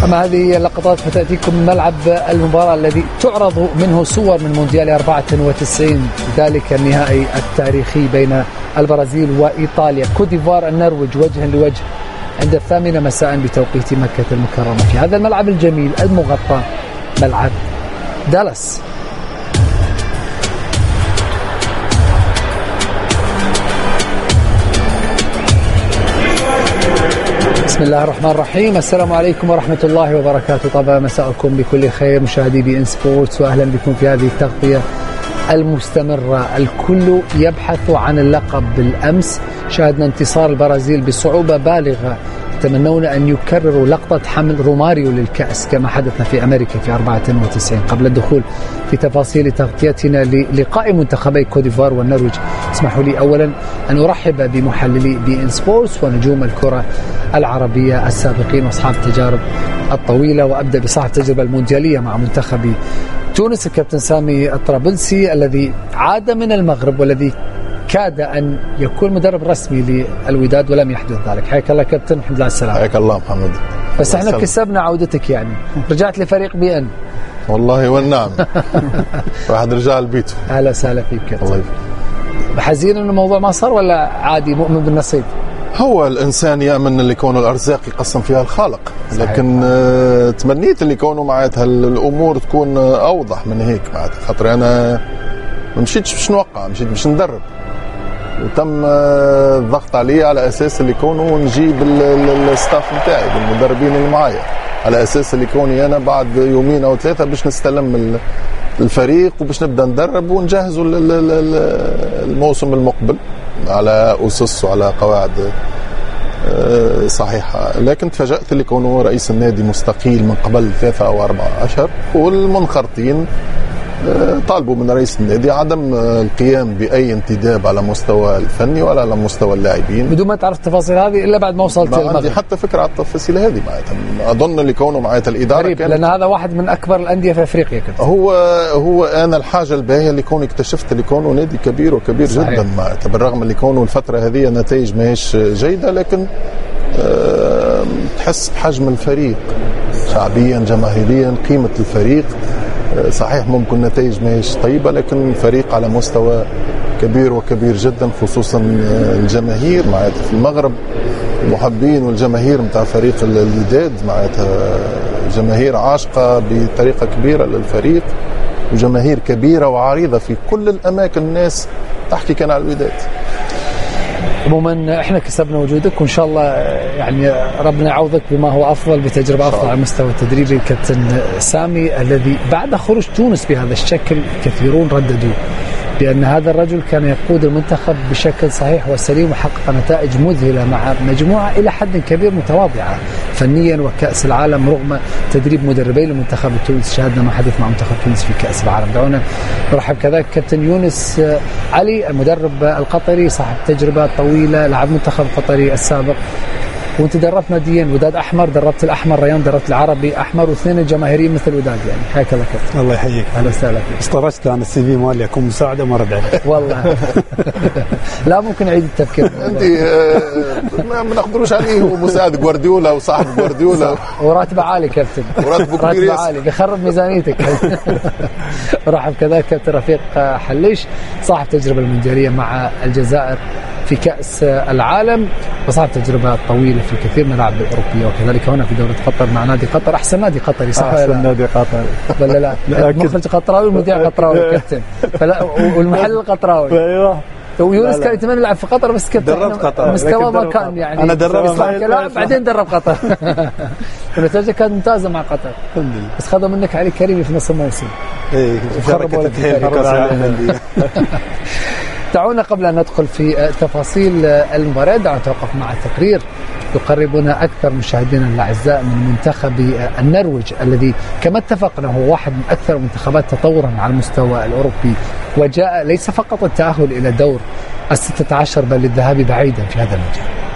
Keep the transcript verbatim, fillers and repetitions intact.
أما هذه اللقطات فتأتيكم من ملعب المباراة الذي تعرض منه صور من مونديال أربعة وتسعين، ذلك النهائي التاريخي بين البرازيل وإيطاليا. كوت ديفوار النرويج وجها لوجه عند الثامنة مساء بتوقيت مكة المكرمة في هذا الملعب الجميل المغطى، ملعب دالاس. بسم الله الرحمن الرحيم. السلام عليكم ورحمة الله وبركاته. طبعا مساءكم بكل خير مشاهدي بي إن سبورتس، وأهلا بكم في هذه التغطية المستمرة. الكل يبحث عن اللقب. بالأمس شاهدنا انتصار البرازيل بصعوبة بالغة، يتمنون أن يكرروا لقطة حمل روماريو للكأس كما حدث في أمريكا في أربعة وتسعين. قبل الدخول في تفاصيل تغطيتنا للقاء منتخبي كوت ديفوار والنرويج، اسمحوا لي أولا أن أرحب بمحللي بي إن سبورتس ونجوم الكرة العربية السابقين وأصحاب التجارب الطويلة، وأبدأ بصاحب التجربة المونديالية مع منتخب تونس الكابتن سامي الطرابلسي الذي عاد من المغرب والذي كاد أن يكون مدرب رسمي للوداد ولم يحدث ذلك. حياك الله كابتن، الحمد لله على السلامة. حياك الله محمد. بس احنا كسبنا عودتك، يعني رجعت لفريق بي ان. والله والنعم. واحد رجع لبيته. اهلا وسهلا فيك كابتن. الله يفيد. حزين انه الموضوع ما صار ولا عادي مؤمن بالنصيب؟ هو الانسان يامن اللي يكون الارزاق يقسم فيها الخالق، لكن آه تمنيت اللي يكونوا معناتها الامور تكون اوضح من هيك، معناتها خاطر انا ما مشيتش باش نوقع، مشيت باش ندرب، وتم الضغط علي على اساس اللي يكونوا نجيب الستاف نتاعي بالمدربين اللي معايا، على اساس اللي يكوني انا بعد يومين او ثلاثه باش نستلم الفريق وباش نبدا ندرب ونجهزوا الموسم المقبل على اسس وعلى قواعد صحيحه. لكن تفاجأت اللي يكونوا رئيس النادي مستقيل من قبل ثلاثه او اربعه اشهر، والمنخرطين طالبوا من رئيس النادي عدم القيام بأي انتداب على مستوى الفني ولا على مستوى اللاعبين، بدون ما تعرف التفاصيل هذه إلا بعد ما وصلت المغرب. عندي حتى فكرة على التفاصيل هذه، معناتها أظن اللي كونوا معناتها الإدارة كانت، لأن هذا واحد من أكبر الأندية في أفريقيا كده. هو هو أنا الحاجة الباهية اللي كون اكتشفت اللي كونوا نادي كبير وكبير صحيح. جدا، معناتها بالرغم اللي كونوا الفترة هذه نتائج ماهيش جيدة، لكن أه تحس بحجم الفريق شعبيا جماهيريا، قيمة الفريق. صحيح ممكن نتائج ماهيش طيبة، لكن فريق على مستوى كبير وكبير جدا، خصوصا الجماهير معناتها في المغرب، المحبين والجماهير متاع فريق الوداد معناتها جماهير عاشقة بطريقة كبيرة للفريق، وجماهير كبيرة وعريضة في كل الأماكن. الناس تحكي كان على الوداد. عموما احنا كسبنا وجودك، وان شاء الله يعني ربنا يعوضك بما هو افضل، بتجربه افضل على المستوى التدريبي. كابتن سامي، الذي بعد خروج تونس بهذا الشكل كثيرون رددوا بأن هذا الرجل كان يقود المنتخب بشكل صحيح وسليم وحقق نتائج مذهلة مع مجموعة إلى حد كبير متواضعة فنيا وكأس العالم، رغم تدريب مدربين لمنتخب تونس. شاهدنا ما حدث مع منتخب تونس في كأس العالم. دعونا نرحب كذلك كابتن يونس علي، المدرب القطري صاحب تجربة طويلة، لاعب منتخب قطري السابق، وانت دربت ناديين، وداد احمر دربت الاحمر، ريان دربت العربي احمر، واثنين الجماهيريين مثل وداد. يعني حياك الله كابتن. الله يحييك. اهلا وسهلا فيك. استرجت عن السي في مالي اكون مساعده ما رد عليك. والله لا ممكن اعيد التفكير. انت ما بناخذوش عليه، هو مساعد جوارديولا وصاحب جوارديولا وراتبه عالي كابتن، وراتبه كبير عالي بيخرب ميزانيتك. رحب كذلك كابتن رفيق حليش، صاحب تجربه الموندياليه مع الجزائر في كأس العالم، وصاحب تجربة طويلة في كثير من الألعاب الأوروبية، وكذلك هنا في دورة قطر مع نادي قطر، أحسن نادي قطري صح؟ أحسن نادي قطري ولا لا؟ المخرج قطراوي والمذيع قطراوي كابتن، فلا والمحل القطراوي. أيوه. ويونس كان يتمنى يلعب في قطر، بس كابتن درب قطر مستوى ما كان، يعني أنا دربت كلاعب بعدين درب قطر. النتيجة كانت ممتازة مع قطر الحمد لله، بس خذوا منك علي كريمي في نص الموسم. إيه شركة الحين في كأس العالم. دعونا قبل أن ندخل في تفاصيل المباراة، دعونا نتوقف مع تقرير يقربنا أكثر مشاهدينا الأعزاء من منتخب النرويج، الذي كما اتفقنا هو واحد من أكثر المنتخبات تطورا على المستوى الأوروبي، وجاء ليس فقط التأهل إلى دور الستة عشر بل للذهاب بعيدا في هذا المجال.